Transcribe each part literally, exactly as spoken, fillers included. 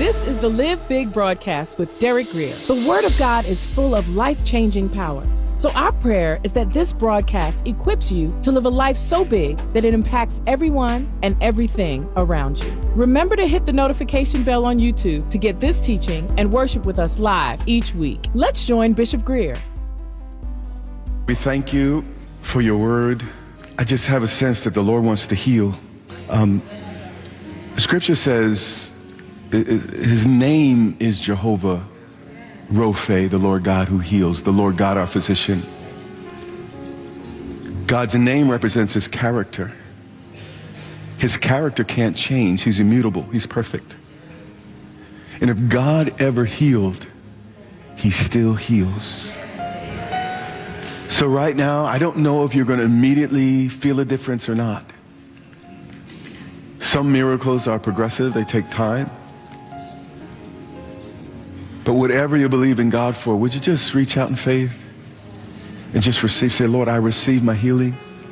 This is the Live Big broadcast with Derek Grier. The Word of God is full of life-changing power. So our prayer is that this broadcast equips you to live a life so big that it impacts everyone and everything around you. Remember to hit the notification bell on YouTube to get this teaching and worship with us live each week. Let's join Bishop Grier. We thank you for your word. I just have a sense that the Lord wants to heal. Um, scripture says his name is Jehovah Rophe, the Lord God who heals, the Lord God our physician. God's name represents his character. His character can't change. He's immutable. He's perfect. And if God ever healed, he still heals. So right now, I don't know if you're going to immediately feel a difference or not. Some miracles are progressive. They take time. But whatever you believe in God for, would you just reach out in faith and just receive? Say, Lord, I receive my healing.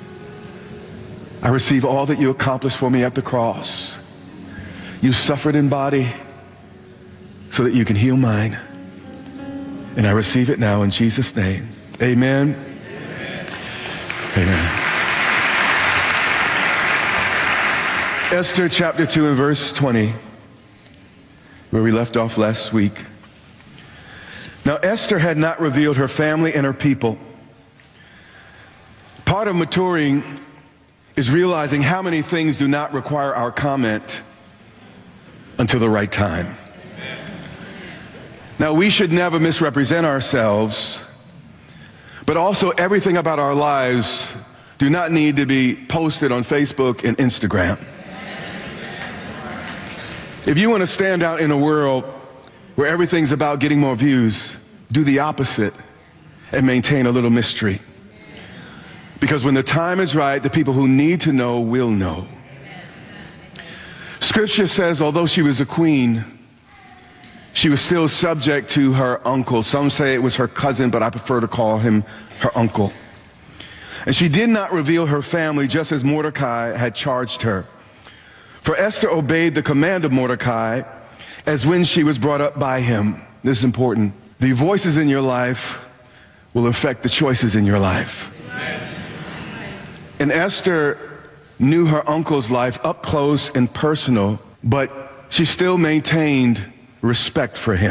I receive all that you accomplished for me at the cross. You suffered in body so that you can heal mine. And I receive it now in Jesus' name. Amen. Amen. Amen. Esther chapter two and verse twenty, where we left off last week. Now Esther had not revealed her family and her people. Part of maturing is realizing how many things do not require our comment until the right time. Now we should never misrepresent ourselves, but also everything about our lives do not need to be posted on Facebook and Instagram. If you want to stand out in a world where everything's about getting more views, do the opposite and maintain a little mystery. Because when the time is right, the people who need to know will know. Scripture says, although she was a queen, she was still subject to her uncle. Some say it was her cousin, but I prefer to call him her uncle. And she did not reveal her family, just as Mordecai had charged her. For Esther obeyed the command of Mordecai as when she was brought up by him. This is important. The voices in your life will affect the choices in your life. And Esther knew her uncle's life up close and personal, but she still maintained respect for him.